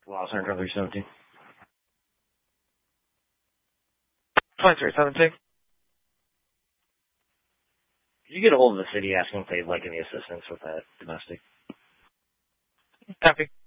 Lost Center 317. 2317. Did you get a hold of the city asking if they'd like any assistance with that domestic? Copy.